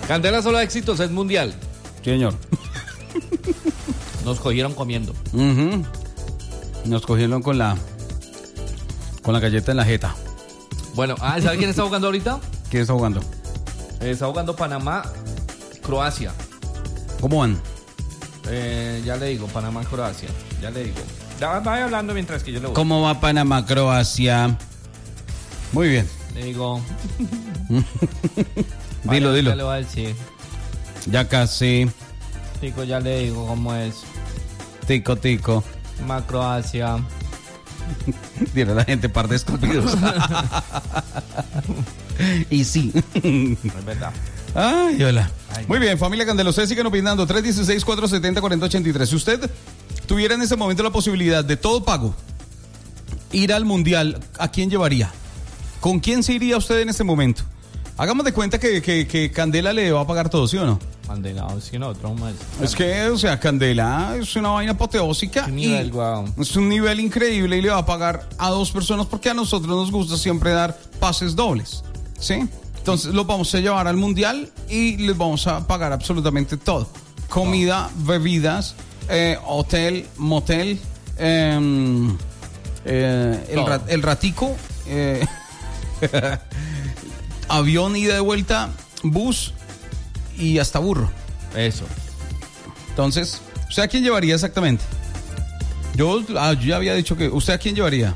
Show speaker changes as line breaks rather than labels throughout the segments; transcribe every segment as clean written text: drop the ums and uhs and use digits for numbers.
Candela solo éxitos, es mundial.
Sí, señor.
Nos cogieron comiendo.
Nos cogieron con la galleta en la jeta.
Bueno, ¿sabe quién está jugando ahorita?
¿Quién está jugando?
Está jugando Panamá, Croacia.
¿Cómo van?
Ya le digo, Panamá, Croacia. Ya le digo. Vaya hablando mientras que yo le voy.
¿Cómo va Panamá, Croacia? Muy bien.
Le digo.
Dilo.
Ya le voy a decir.
Ya casi.
Tico, ya le digo cómo es.
Tico.
Más Croacia.
Dirá la gente, par de estúpidos. Y sí.
Es verdad.
Ay, hola.
Ay,
muy bien, familia Candela, ustedes siguen opinando. 316-470-4083. Si usted tuviera en este momento la posibilidad de todo pago ir al mundial, ¿a quién llevaría? ¿Con quién se iría usted en este momento? Hagamos de cuenta que Candela le va a pagar todo, ¿sí o no?
Candela, es que no, otro más.
Es que, o sea, Candela es una vaina apoteósica.
Nivel, wow.
Es un nivel increíble y le va a pagar a 2 personas porque a nosotros nos gusta siempre dar pases dobles, ¿sí? Entonces los vamos a llevar al mundial y les vamos a pagar absolutamente todo. Comida, bebidas, hotel, motel, el ratico, avión ida de vuelta, bus y hasta burro.
Eso.
Entonces, ¿usted a quién llevaría exactamente? Yo ya había dicho que... ¿Usted a quién llevaría?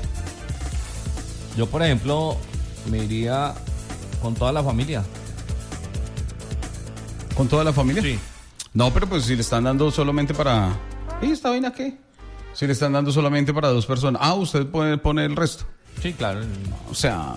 Yo, por ejemplo, me iría con toda la familia.
¿Con toda la familia?
Sí.
No, pero pues si le están dando solamente para... ¿Y esta vaina qué? Si le están dando solamente para 2 personas. Usted puede poner el resto.
Sí, claro.
O sea...